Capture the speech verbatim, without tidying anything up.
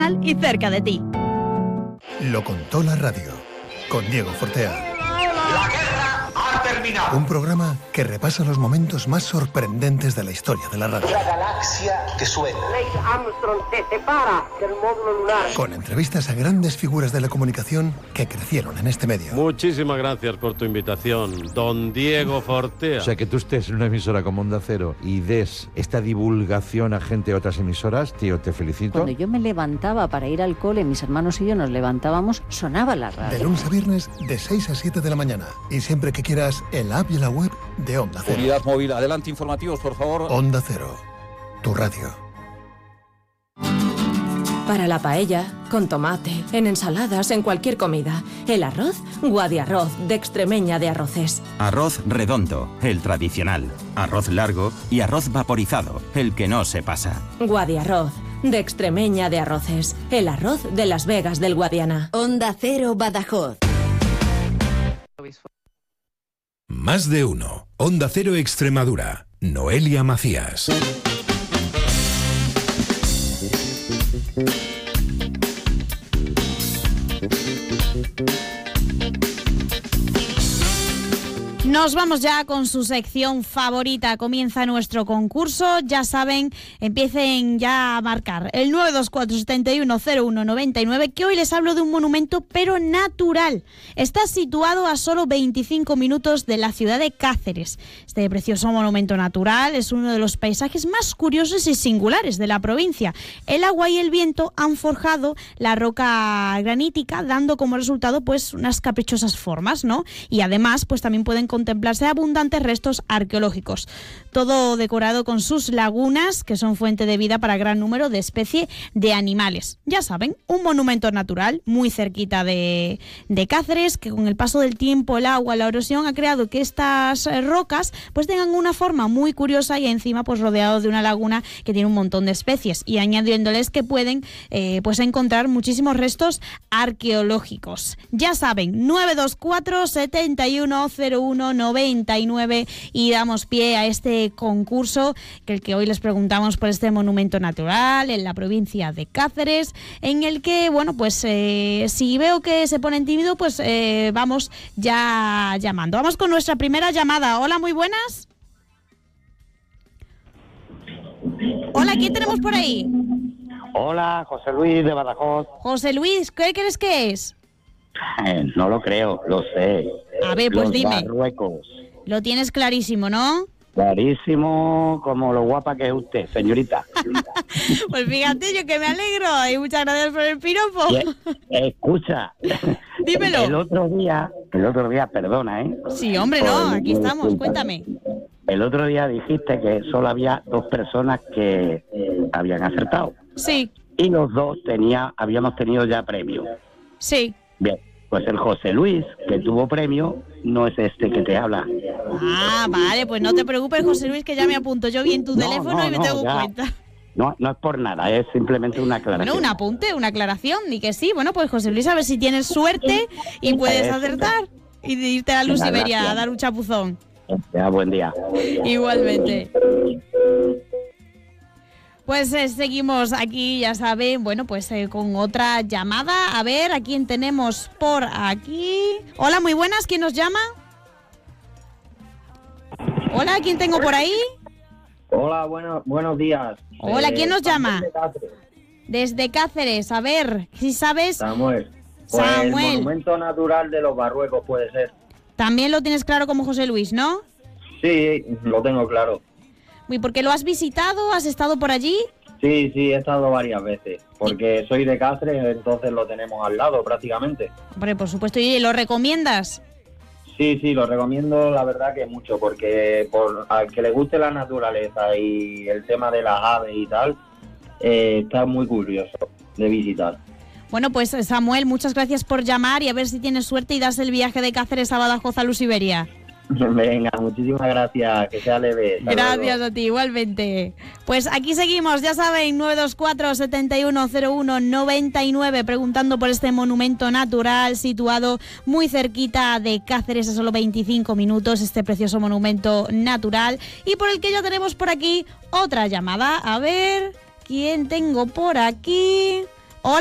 y cerca de ti. Lo contó la radio, con Diego Fortea. La guerra ha terminado. Un programa que repasa los momentos más sorprendentes de la historia de la radio. La galaxia que suena. Neil Armstrong se separa del módulo lunar. Con entrevistas a grandes figuras de la comunicación que crecieron en este medio. Muchísimas gracias por tu invitación, don Diego Fortea. O sea, que tú estés en una emisora como Onda Cero y des esta divulgación a gente de otras emisoras, tío, te felicito. Cuando yo me levantaba para ir al cole, mis hermanos y yo nos levantábamos, sonaba la radio. De lunes a viernes, de seis a siete de la mañana. Y siempre que quieras, en la app y en la web de Onda Cero. Unidad móvil, adelante informativos, por favor. Onda Cero, tu radio. Para la paella, con tomate, en ensaladas, en cualquier comida. El arroz, Guadiarroz, de Extremeña de Arroces. Arroz redondo, el tradicional. Arroz largo y arroz vaporizado, el que no se pasa. Guadiarroz, de Extremeña de Arroces. El arroz de Las Vegas del Guadiana. Onda Cero Badajoz. Más de uno. Onda Cero Extremadura. Noelia Macías. Nos vamos ya con su sección favorita. Comienza nuestro concurso. Ya saben, empiecen ya a marcar el nueve dos cuatro, siete uno cero uno, nueve nueve, que hoy les hablo de un monumento, pero natural. Está situado a solo veinticinco minutos de la ciudad de Cáceres. Este precioso monumento natural es uno de los paisajes más curiosos y singulares de la provincia. El agua y el viento han forjado la roca granítica, dando como resultado pues unas caprichosas formas, ¿no? Y además, pues también pueden contemplarse abundantes restos arqueológicos. Todo decorado con sus lagunas, que son fuente de vida para gran número de especies de animales. Ya saben, un monumento natural muy cerquita de, de Cáceres, que con el paso del tiempo, el agua, la erosión ha creado que estas rocas pues tengan una forma muy curiosa y encima pues rodeado de una laguna que tiene un montón de especies, y añadiéndoles que pueden eh, pues encontrar muchísimos restos arqueológicos. Ya saben, nueve dos cuatro, siete uno cero uno, nueve nueve, y damos pie a este concurso, que el que hoy les preguntamos por este monumento natural en la provincia de Cáceres, en el que, bueno, pues eh, si veo que se ponen tímidos, pues eh, vamos ya llamando. Vamos con nuestra primera llamada. Hola, muy buenas. Hola, ¿quién tenemos por ahí? Hola, José Luis de Badajoz. José Luis, ¿qué crees que es? Eh, no lo creo, lo sé. A ver, pues Los dime. Marruecos. Lo tienes clarísimo, ¿no? Clarísimo, como lo guapa que es usted, señorita. Pues fíjate, yo que me alegro, y muchas gracias por el piropo. Y, escucha. Dímelo. El otro día, el otro día, perdona, ¿eh? Sí, hombre, no, aquí estamos, cuéntame. El otro día dijiste que solo había dos personas que habían acertado. Sí. Y los dos tenía, habíamos tenido ya premio. Sí. Bien, pues el José Luis, que tuvo premio, no es este que te habla. Ah, vale, pues no te preocupes, José Luis, que ya me apunto yo bien tu no, teléfono no, y me no, tengo ya. cuenta. No, no es por nada, es simplemente una aclaración. Bueno, un apunte, una aclaración, y que sí. Bueno, pues José Luis, a ver si tienes suerte y puedes Eso. acertar y irte a Luz Venga, Iberia a gracias. dar un chapuzón. Ya, buen día. Igualmente. Pues eh, seguimos aquí, ya saben, bueno, pues eh, con otra llamada. A ver, ¿a quién tenemos por aquí? Hola, muy buenas, ¿quién nos llama? Hola, ¿quién tengo por ahí? Hola, bueno, buenos días. Hola, Eh, ¿quién nos llama? Desde Cáceres. Desde Cáceres, a ver, si sabes. Samuel. Pues Samuel. El monumento natural de los Marruecos puede ser. También lo tienes claro como José Luis, ¿no? Sí, lo tengo claro. ¿Y por qué lo has visitado? ¿Has estado por allí? Sí, sí, he estado varias veces, porque soy de Cáceres, entonces lo tenemos al lado prácticamente. Hombre, por supuesto, ¿y lo recomiendas? Sí, sí, lo recomiendo la verdad que mucho, porque por al que le guste la naturaleza y el tema de las aves y tal, eh, está muy curioso de visitar. Bueno, pues Samuel, muchas gracias por llamar y a ver si tienes suerte y das el viaje de Cáceres a Badajoz a Luz Iberia. Venga, muchísimas gracias, que sea leve. Hasta Gracias luego. a ti, igualmente. Pues aquí seguimos, ya saben, nueve dos cuatro, siete uno cero uno, nueve nueve, preguntando por este monumento natural situado muy cerquita de Cáceres, a solo veinticinco minutos, este precioso monumento natural, y por el que ya tenemos por aquí otra llamada. A ver, ¿quién tengo por aquí?